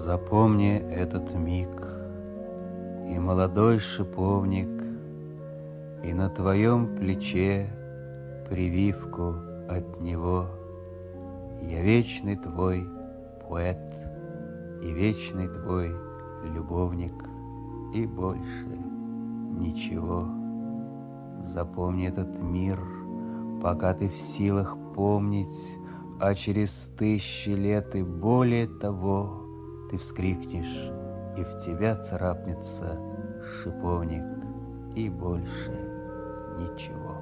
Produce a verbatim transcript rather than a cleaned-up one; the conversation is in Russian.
Запомни этот миг, и молодой шиповник, и на твоем плече прививку от него. Я вечный твой поэт и вечный твой любовник, и больше ничего. Запомни этот мир, пока ты в силах помнить, а через тысячи лет и более того ты вскрикнешь, и в тебя царапнется шиповник, и больше ничего.